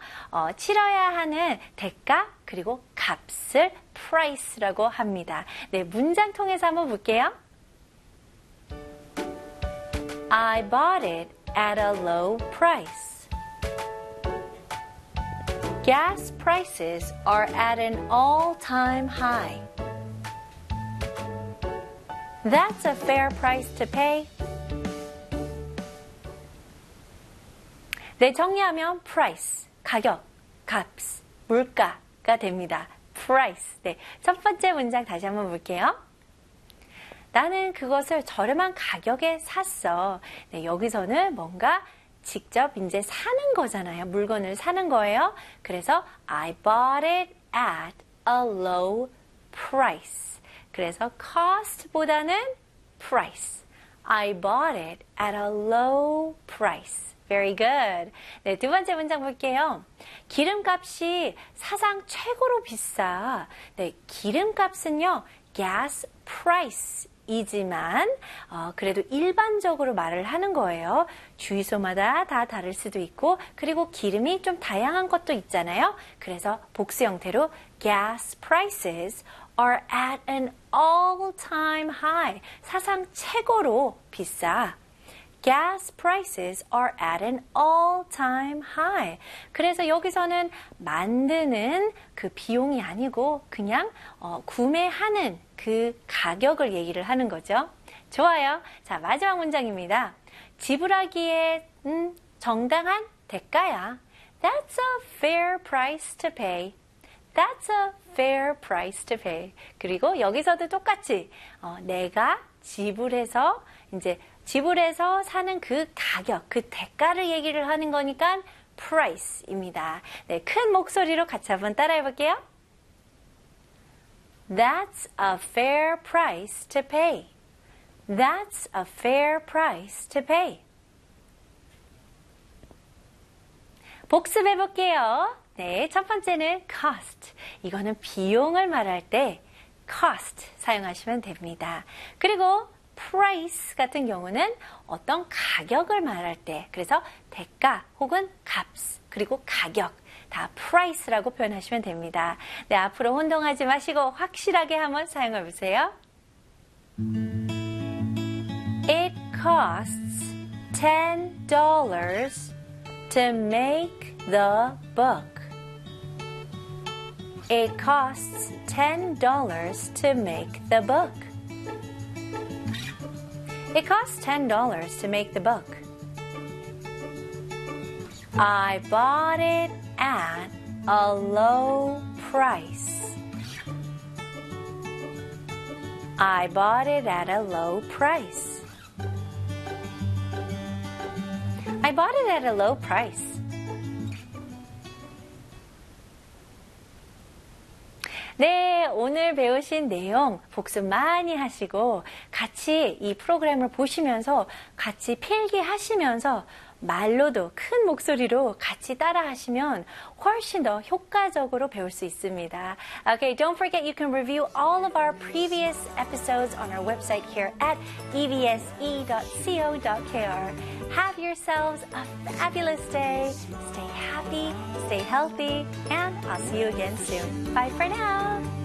치러야 하는 대가 그리고 값을 price라고 합니다. 네, 문장 통해서 한번 볼게요. I bought it at a low price. Gas prices are at an all-time high. That's a fair price to pay. 네, 정리하면 price, 가격, 값, 물가가 됩니다. price. 네, 첫 번째 문장 다시 한번 볼게요. 나는 그것을 저렴한 가격에 샀어. 네, 여기서는 뭔가 직접 이제 사는 거잖아요. 물건을 사는 거예요. 그래서 I bought it at a low price. 그래서 cost보다는 price. I bought it at a low price. Very good. 네, 두 번째 문장 볼게요. 기름값이 사상 최고로 비싸. 네, 기름값은요, gas price. 이지만 그래도 일반적으로 말을 하는 거예요. 주유소마다 다 다를 수도 있고 그리고 기름이 좀 다양한 것도 있잖아요. 그래서 복수 형태로 gas prices are at an all-time high. 사상 최고로 비싸. Gas prices are at an all-time high. 그래서 여기서는 만드는 그 비용이 아니고 그냥 구매하는 그 가격을 얘기를 하는 거죠. 좋아요. 자, 마지막 문장입니다. 지불하기에 정당한 대가야. That's a fair price to pay. That's a fair price to pay. 그리고 여기서도 똑같이 내가 지불해서 사는 그 가격, 그 대가를 얘기를 하는 거니까 price입니다. 네, 큰 목소리로 같이 한번 따라해 볼게요. That's a fair price to pay. That's a fair price to pay. 복습해 볼게요. 네, 첫 번째는 cost. 이거는 비용을 말할 때 cost 사용하시면 됩니다. 그리고 price 같은 경우는 어떤 가격을 말할 때, 그래서 대가 혹은 값, 그리고 가격, 다 price라고 표현하시면 됩니다. 네, 앞으로 혼동하지 마시고 확실하게 한번 사용해 보세요. It costs $10 to make the book. It costs $10 to make the book. It costs $10 to make the book. I bought it at a low price. I bought it at a low price. I bought it at a low price. 네, 오늘 배우신 내용 복습 많이 하시고 같이 이 프로그램을 보시면서 같이 필기하시면서 말로도 큰 목소리로 같이 따라 하시면 훨씬 더 효과적으로 배울 수 있습니다. Okay, don't forget you can review all of our previous episodes on our website here at evse.co.kr. Have yourselves a fabulous day. Stay happy, stay healthy, and I'll see you again soon. Bye for now.